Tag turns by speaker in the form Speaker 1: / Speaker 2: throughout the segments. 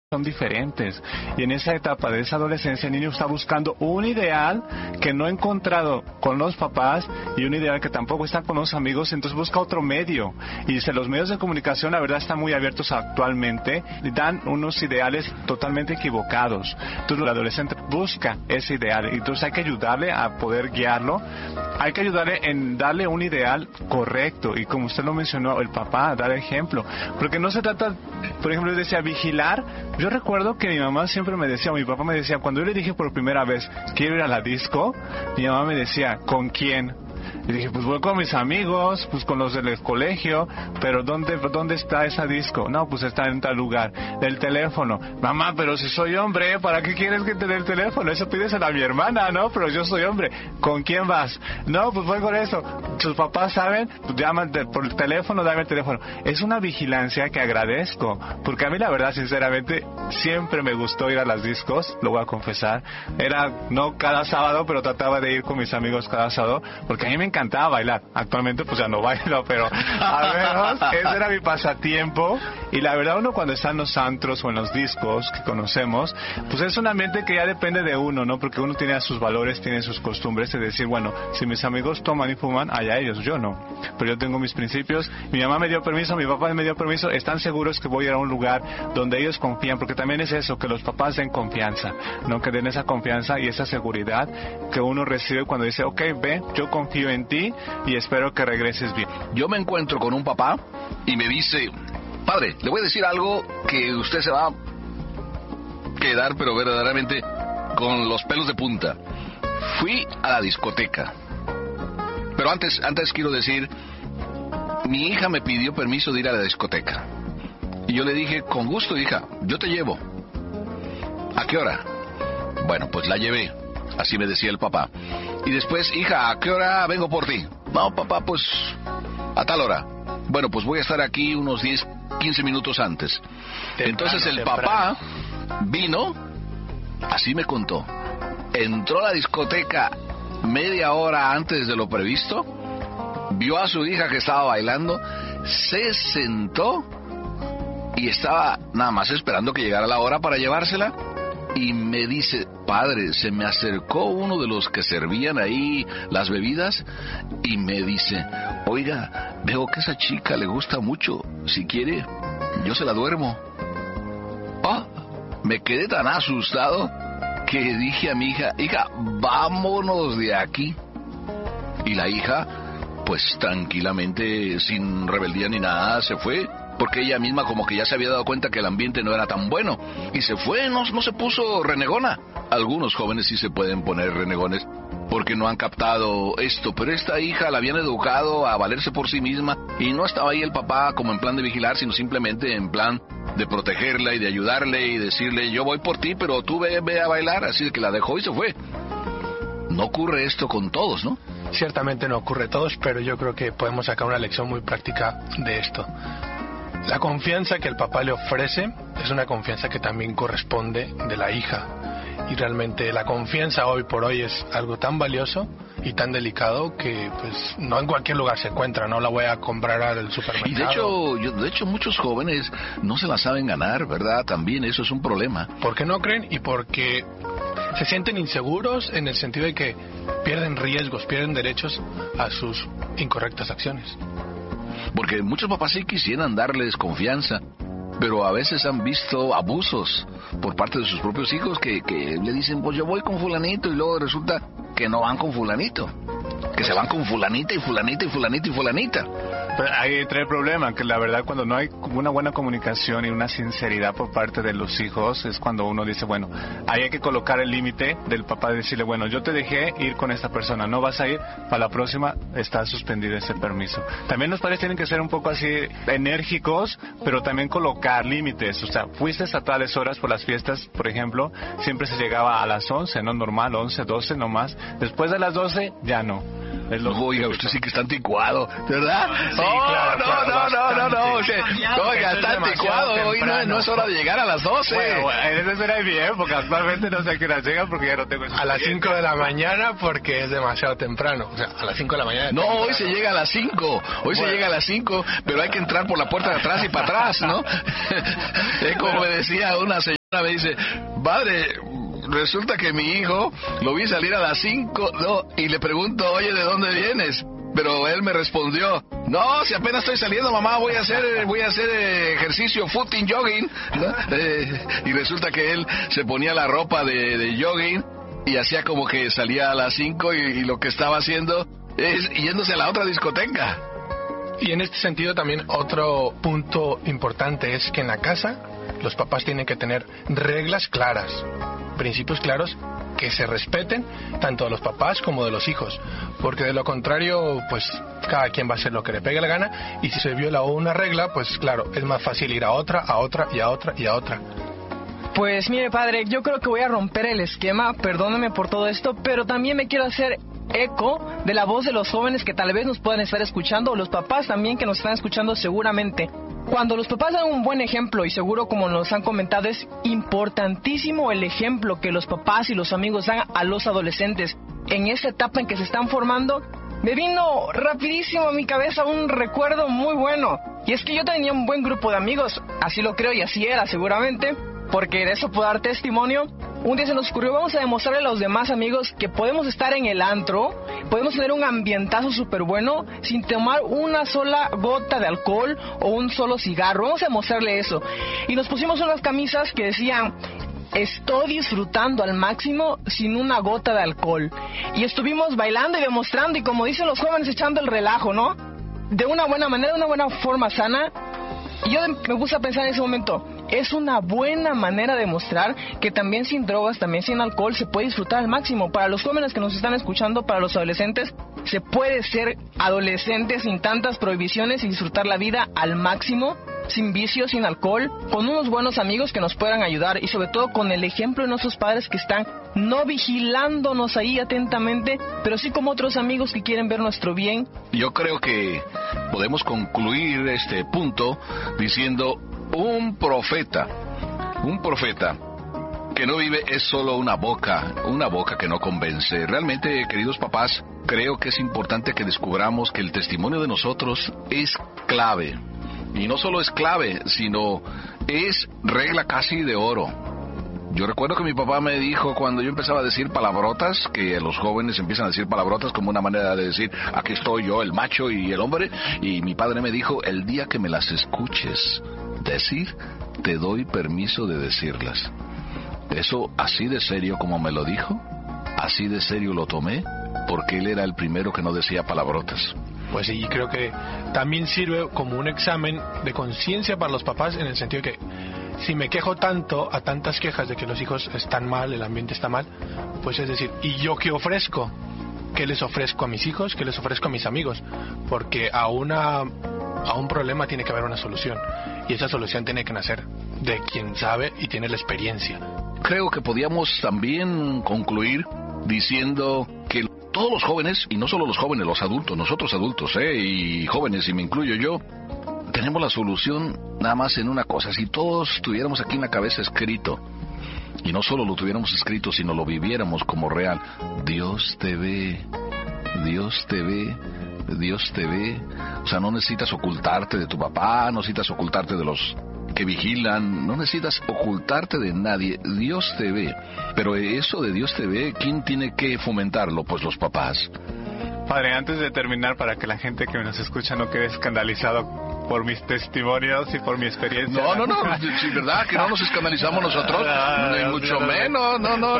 Speaker 1: son diferentes, y en esa etapa de esa adolescencia el niño está buscando un ideal que no ha encontrado con los papás y un ideal que tampoco está con los amigos, entonces busca otro medio, y los medios de comunicación la verdad están muy abiertos actualmente y dan unos ideales totalmente equivocados. Entonces el adolescente busca ese ideal, entonces hay que ayudarle a poder guiarlo, hay que ayudarle en darle un ideal correcto, y como usted lo mencionó, el papá, dar ejemplo, porque no se trata, por ejemplo, yo decía vigilar. Yo recuerdo que mi mamá siempre me decía, o mi papá me decía, cuando yo le dije por primera vez, quiero ir a la disco, mi mamá me decía, ¿con quién? Y dije, pues voy con mis amigos, pues con los del colegio, pero ¿dónde está esa disco? No, pues está en tal lugar. El teléfono. Mamá, pero si soy hombre, ¿para qué quieres que te dé el teléfono? Eso pídeselo a mi hermana, ¿no? Pero yo soy hombre. ¿Con quién vas? No, pues voy con eso. Sus papás saben, pues llaman por el teléfono, dame el teléfono. Es una vigilancia que agradezco, porque a mí la verdad, sinceramente, siempre me gustó ir a las discos, lo voy a confesar. Era, no cada sábado, pero trataba de ir con mis amigos cada sábado, porque a mí me encantaba bailar. Actualmente pues ya no bailo, pero al menos ese era mi pasatiempo. Y la verdad, uno cuando está en los antros o en los discos que conocemos, pues es un ambiente que ya depende de uno, ¿no? Porque uno tiene sus valores, tiene sus costumbres, de decir, bueno, si mis amigos toman y fuman, allá ellos, yo no. Pero yo tengo mis principios, mi mamá me dio permiso, mi papá me dio permiso, están seguros que voy a ir a un lugar donde ellos confían, porque también es eso, que los papás den confianza, ¿no? Que den esa confianza y esa seguridad que uno recibe cuando dice, ok, ve, yo confío en ti y espero que regreses bien.
Speaker 2: Yo me encuentro con un papá y me dice, padre, le voy a decir algo que usted se va a quedar, pero verdaderamente con los pelos de punta. Fui a la discoteca, pero antes quiero decir, mi hija me pidió permiso de ir a la discoteca y yo le dije, con gusto, hija, yo te llevo. ¿A qué hora? Bueno, pues la llevé. Así me decía el papá. Y después, hija, ¿a qué hora vengo por ti? No, papá, pues a tal hora. Bueno, pues voy a estar aquí unos 10, 15 minutos antes. Entonces el papá vino, así me contó. Entró a la discoteca media hora antes de lo previsto, vio a su hija que estaba bailando, se sentó y estaba nada más esperando que llegara la hora para llevársela. Y me dice, padre, se me acercó uno de los que servían ahí las bebidas y me dice, oiga, veo que esa chica le gusta mucho, si quiere, yo se la duermo. Me quedé tan asustado que dije a mi hija, hija, vámonos de aquí. Y la hija, pues tranquilamente, sin rebeldía ni nada, se fue. Porque ella misma como que ya se había dado cuenta que el ambiente no era tan bueno. Y se fue, no se puso renegona. Algunos jóvenes sí se pueden poner renegones porque no han captado esto. Pero esta hija la habían educado a valerse por sí misma. Y no estaba ahí el papá como en plan de vigilar, sino simplemente en plan de protegerla y de ayudarle y decirle, yo voy por ti, pero tú ve a bailar. Así de que la dejó y se fue. No ocurre esto con todos, ¿no?
Speaker 3: Ciertamente no ocurre a todos, pero yo creo que podemos sacar una lección muy práctica de esto. La confianza que el papá le ofrece es una confianza que también corresponde de la hija. Y realmente la confianza hoy por hoy es algo tan valioso y tan delicado que pues no en cualquier lugar se encuentra, no la voy a comprar al supermercado.
Speaker 2: Y de hecho muchos jóvenes no se la saben ganar, ¿verdad? También eso es un problema.
Speaker 3: Porque no creen y porque se sienten inseguros en el sentido de que pierden riesgos, pierden derechos a sus incorrectas acciones.
Speaker 2: Porque muchos papás sí quisieran darles confianza, pero a veces han visto abusos por parte de sus propios hijos que le dicen, pues yo voy con fulanito, y luego resulta que no van con fulanito, que se van con fulanita y fulanita y fulanita y fulanita.
Speaker 1: Pero ahí trae el problema, que la verdad cuando no hay una buena comunicación y una sinceridad por parte de los hijos, es cuando uno dice, bueno, ahí hay que colocar el límite del papá, de decirle, bueno, yo te dejé ir con esta persona, no vas a ir, para la próxima está suspendido ese permiso. También los padres tienen que ser un poco así enérgicos, pero también colocar límites. O sea, fuiste a tales horas por las fiestas, por ejemplo, siempre se llegaba a las 11, ¿no? Normal, 11, 12, no más. Después de las 12, ya no.
Speaker 2: Oiga, usted sí que está anticuado, ¿verdad?
Speaker 1: Sí, claro,
Speaker 2: No. Oiga, está anticuado. Hoy no es hora de llegar a las 12.
Speaker 1: Bueno, esa era mi época. Actualmente no sé a qué hora llegan porque ya no tengo
Speaker 3: a las 5 de la mañana porque es demasiado temprano. O sea, a las 5 de la mañana.
Speaker 2: No, hoy se llega a las 5. Se llega a las 5, pero hay que entrar por la puerta de atrás y para atrás, ¿no? Como me decía una señora. me dice, padre, resulta que mi hijo lo vi salir a las 5, ¿no? Y le pregunto, oye, ¿de dónde vienes? Pero él me respondió, no, si apenas estoy saliendo, mamá, voy a hacer ejercicio, footing, jogging, ¿no? Y resulta que él se ponía la ropa de jogging y hacía como que salía a las 5 y lo que estaba haciendo es yéndose a la otra discoteca.
Speaker 3: Y en este sentido también otro punto importante es que en la casa los papás tienen que tener reglas claras, principios claros que se respeten tanto de los papás como de los hijos, porque de lo contrario pues cada quien va a hacer lo que le pegue la gana, y si se viola una regla pues claro, es más fácil ir a otra y a otra.
Speaker 4: Pues mire, padre, yo creo que voy a romper el esquema, perdóneme por todo esto, pero también me quiero hacer eco de la voz de los jóvenes que tal vez nos puedan estar escuchando, o los papás también que nos están escuchando seguramente. Cuando los papás dan un buen ejemplo, y seguro como nos han comentado, es importantísimo el ejemplo que los papás y los amigos dan a los adolescentes en esa etapa en que se están formando. Me vino rapidísimo a mi cabeza un recuerdo muy bueno, y es que yo tenía un buen grupo de amigos, así lo creo y así era seguramente, porque de eso puedo dar testimonio. Un día se nos ocurrió, vamos a demostrarle a los demás amigos que podemos estar en el antro, podemos tener un ambientazo súper bueno sin tomar una sola gota de alcohol o un solo cigarro. Vamos a demostrarle eso. Y nos pusimos unas camisas que decían, estoy disfrutando al máximo sin una gota de alcohol. Y estuvimos bailando y demostrando, y como dicen los jóvenes, echando el relajo, ¿no? De una buena manera, de una buena forma sana. Y yo me puse a pensar en ese momento, es una buena manera de mostrar que también sin drogas, también sin alcohol, se puede disfrutar al máximo. Para los jóvenes que nos están escuchando, para los adolescentes, se puede ser adolescente sin tantas prohibiciones y disfrutar la vida al máximo, sin vicios, sin alcohol, con unos buenos amigos que nos puedan ayudar, y sobre todo con el ejemplo de nuestros padres que están no vigilándonos ahí atentamente, pero sí como otros amigos que quieren ver nuestro bien.
Speaker 2: Yo creo que podemos concluir este punto diciendo, un profeta que no vive es solo una boca que no convence. Realmente, queridos papás, creo que es importante que descubramos que el testimonio de nosotros es clave. Y no solo es clave, sino es regla casi de oro. Yo recuerdo que mi papá me dijo cuando yo empezaba a decir palabrotas, que los jóvenes empiezan a decir palabrotas como una manera de decir, aquí estoy yo, el macho y el hombre, y mi padre me dijo, el día que me las escuches decir, te doy permiso de decirlas. Eso así de serio como me lo dijo, así de serio lo tomé, porque él era el primero que no decía palabrotas.
Speaker 3: Pues sí, creo que también sirve como un examen de conciencia para los papás, en el sentido de que si me quejo tanto, a tantas quejas de que los hijos están mal, el ambiente está mal, pues es decir, ¿y yo qué ofrezco? ¿Qué les ofrezco a mis hijos? ¿Qué les ofrezco a mis amigos? Porque a un problema tiene que haber una solución, y esa solución tiene que nacer de quien sabe y tiene la experiencia.
Speaker 2: Creo que podíamos también concluir diciendo que todos los jóvenes, y no solo los jóvenes, los adultos, nosotros adultos, y jóvenes, y me incluyo yo, tenemos la solución nada más en una cosa. Si todos tuviéramos aquí en la cabeza escrito, y no solo lo tuviéramos escrito, sino lo viviéramos como real, Dios te ve, Dios te ve, Dios te ve. O sea, no necesitas ocultarte de tu papá, no necesitas ocultarte de los que vigilan, no necesitas ocultarte de nadie, Dios te ve. Pero eso de Dios te ve, ¿quién tiene que fomentarlo? Pues los papás.
Speaker 1: Padre, antes de terminar, para que la gente que nos escucha no quede escandalizado por mis testimonios y por mi experiencia.
Speaker 2: No, sí, verdad que no nos escandalizamos nosotros, ni mucho menos, no.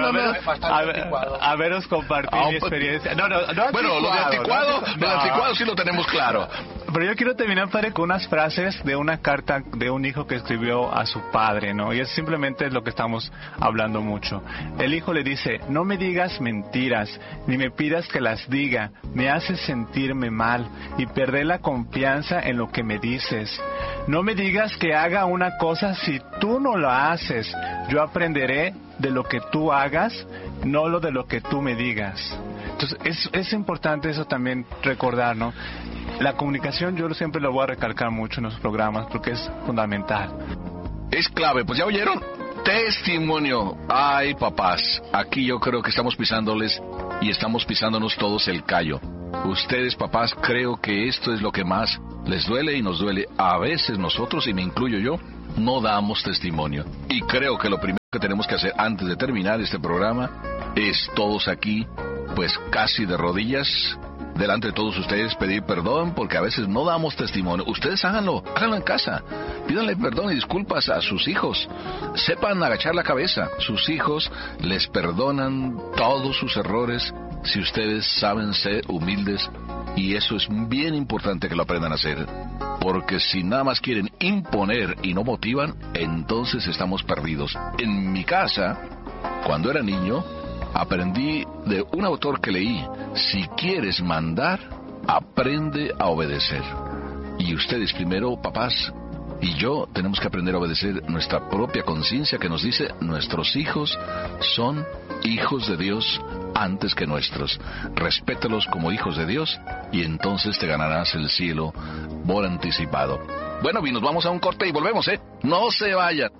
Speaker 1: A veros compartir mi experiencia.
Speaker 2: Bueno, lo de anticuado sí lo tenemos claro.
Speaker 1: Pero yo quiero terminar, padre, con unas frases de una carta de un hijo que escribió a su padre, ¿no? Y es simplemente lo que estamos hablando mucho. El hijo le dice, no me digas mentiras, ni me pidas que las diga, me haces sentirme mal y perder la confianza en lo que me dices. No me digas que haga una cosa si tú no la haces. Yo aprenderé de lo que tú hagas, no lo de lo que tú me digas. Entonces, es importante eso también recordar, ¿no? La comunicación yo siempre lo voy a recalcar mucho en los programas porque es fundamental.
Speaker 2: Es clave, pues ya oyeron, testimonio. Ay, papás, aquí yo creo que estamos pisándoles y estamos pisándonos todos el callo. Ustedes, papás, creo que esto es lo que más les duele y nos duele a veces nosotros, y me incluyo yo, no damos testimonio. Y creo que lo primero que tenemos que hacer antes de terminar este programa es todos aquí, pues casi de rodillas, delante de todos ustedes, pedir perdón, porque a veces no damos testimonio. Ustedes háganlo en casa. Pídanle perdón y disculpas a sus hijos. Sepan agachar la cabeza. Sus hijos les perdonan todos sus errores si ustedes saben ser humildes. Y eso es bien importante que lo aprendan a hacer. Porque si nada más quieren imponer y no motivan, entonces estamos perdidos. En mi casa, cuando era niño, aprendí de un autor que leí: si quieres mandar, aprende a obedecer. Y ustedes primero, papás y yo, tenemos que aprender a obedecer nuestra propia conciencia que nos dice: nuestros hijos son hijos de Dios antes que nuestros. Respétalos como hijos de Dios y entonces te ganarás el cielo por anticipado. Bueno, y nos vamos a un corte y volvemos, No se vayan.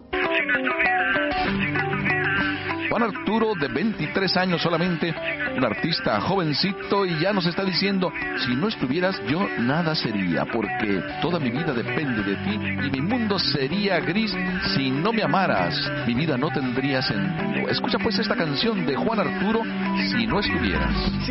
Speaker 2: Juan Arturo, de 23 años solamente, un artista jovencito, y ya nos está diciendo: si no estuvieras, yo nada sería, porque toda mi vida depende de ti, y mi mundo sería gris si no me amaras, mi vida no tendría sentido. Escucha pues esta canción de Juan Arturo, Si no estuvieras.